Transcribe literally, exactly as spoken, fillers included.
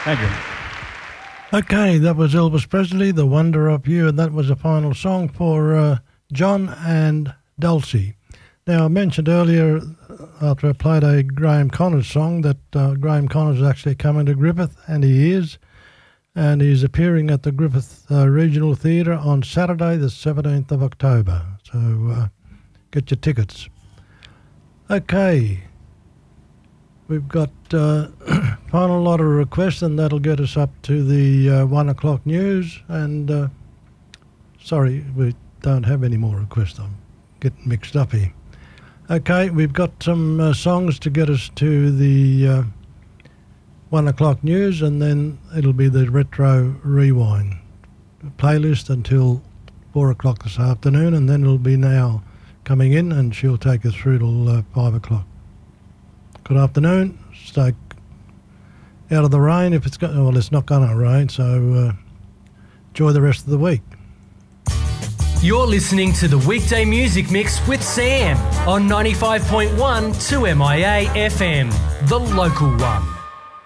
Thank you. Okay, that was Elvis Presley, The Wonder of You, and that was the final song for uh, John and Dulcie. Now, I mentioned earlier, after I played a Graham Connors song, that uh, Graham Connors is actually coming to Griffith, and he is. And he's appearing at the Griffith uh, Regional Theatre on Saturday, the seventeenth of October. So uh, get your tickets. Okay. We've got uh, final lot of requests, and that'll get us up to the uh, one o'clock news. And uh, sorry, we don't have any more requests. I'm getting mixed up here. Okay, we've got some uh, songs to get us to the uh, one o'clock news, and then it'll be the Retro Rewind playlist until four o'clock this afternoon, and then it'll be now coming in, and she'll take us through till uh, five o'clock. Good afternoon. Stay out of the rain if it's going. Well, it's not going to rain, so uh, enjoy the rest of the week. You're listening to the Weekday Music Mix with Sam on ninety-five point one two M I A F M, the local one.